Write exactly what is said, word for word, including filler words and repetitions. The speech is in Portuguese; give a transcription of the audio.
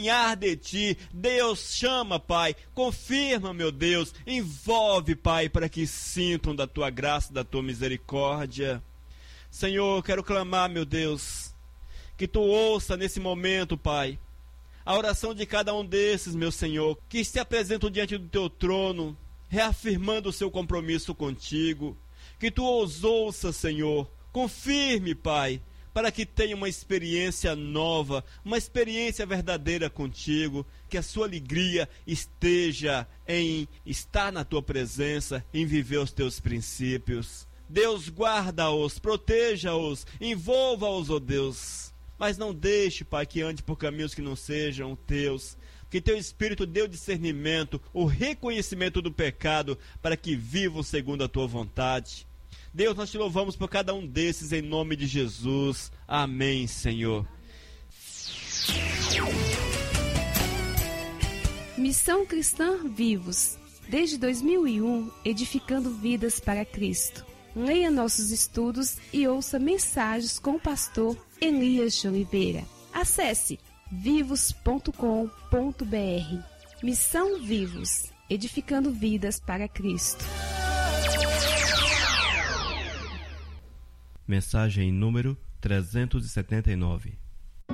de ti. Deus, chama, Pai, confirma, meu Deus, envolve, Pai, para que sintam da tua graça, da tua misericórdia. Senhor, quero clamar, meu Deus, que tu ouça nesse momento, Pai, a oração de cada um desses, meu Senhor, que se apresentam diante do teu trono, reafirmando o seu compromisso contigo. Que tu os ouça, Senhor, confirme, Pai, para que tenha uma experiência nova, uma experiência verdadeira contigo, que a sua alegria esteja em estar na tua presença, em viver os teus princípios. Deus, guarda-os, proteja-os, envolva-os, ó Deus, mas não deixe, Pai, que ande por caminhos que não sejam teus. Que teu Espírito dê o discernimento, o reconhecimento do pecado, para que vivam segundo a tua vontade. Deus, nós te louvamos por cada um desses, em nome de Jesus. Amém, Senhor. Missão Cristã Vivos, desde dois mil e um, edificando vidas para Cristo. Leia nossos estudos e ouça mensagens com o pastor Elias de Oliveira. Acesse vivos ponto com ponto br. Missão Vivos, edificando vidas para Cristo. Mensagem número trezentos e setenta e nove.